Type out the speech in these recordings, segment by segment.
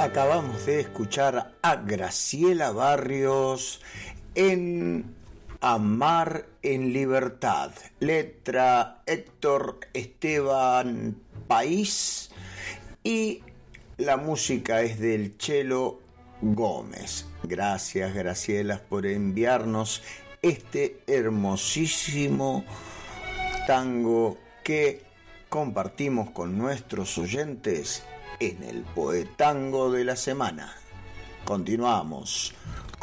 Acabamos de escuchar a Graciela Barrios en Amar en Libertad, letra Héctor Esteban País y la música es del Chelo Gómez. Gracias, Graciela, por enviarnos este hermosísimo tango que compartimos con nuestros oyentes en el Poetango de la semana. Continuamos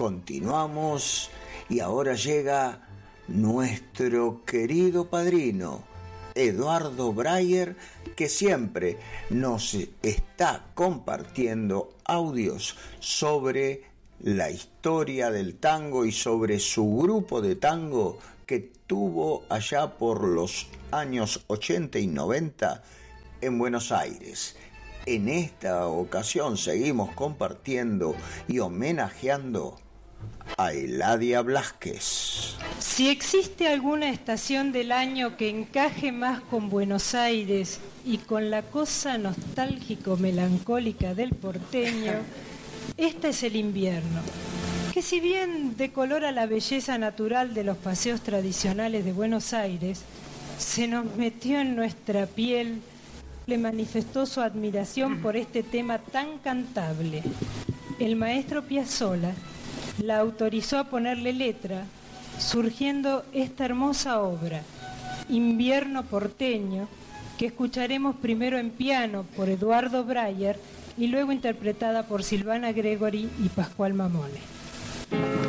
y ahora llega nuestro querido padrino Eduardo Breyer, que siempre nos está compartiendo audios sobre la historia del tango y sobre su grupo de tango que tuvo allá por los años 80 y 90 en Buenos Aires. En esta ocasión seguimos compartiendo y homenajeando a Eladia Blázquez. Si existe alguna estación del año que encaje más con Buenos Aires y con la cosa nostálgico-melancólica del porteño, esta es el invierno, que si bien decolora la belleza natural de los paseos tradicionales de Buenos Aires, se nos metió en nuestra piel, le manifestó su admiración por este tema tan cantable. El maestro Piazzolla la autorizó a ponerle letra, surgiendo esta hermosa obra, Invierno porteño, que escucharemos primero en piano por Eduardo Breyer y luego interpretada por Silvana Gregory y Pascual Mamone.